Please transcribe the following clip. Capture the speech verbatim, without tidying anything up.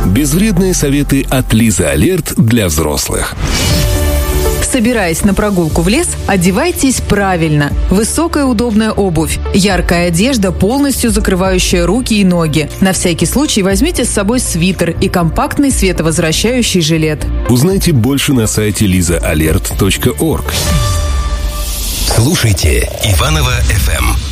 Безвредные советы от Лизы Алерт для взрослых. Собираясь на прогулку в лес, одевайтесь правильно. Высокая удобная обувь, яркая одежда, полностью закрывающая руки и ноги. На всякий случай возьмите с собой свитер и компактный световозвращающий жилет. Узнайте больше на сайте лиза алерт точка орг. Слушайте Иваново эф эм.